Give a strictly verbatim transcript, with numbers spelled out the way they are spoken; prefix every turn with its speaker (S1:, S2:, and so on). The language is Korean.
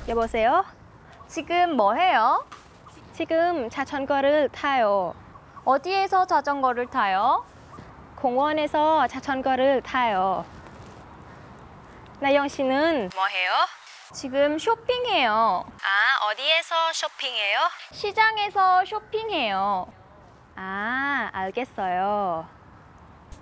S1: 여보세요?
S2: 지금 뭐 해요?
S1: 지금 자전거를 타요.
S2: 어디에서 자전거를 타요?
S1: 공원에서 자전거를 타요. 나영 씨는 뭐 해요?
S2: 지금 쇼핑해요.
S1: 아, 어디에서 쇼핑해요?
S2: 시장에서 쇼핑해요.
S1: 아, 알겠어요.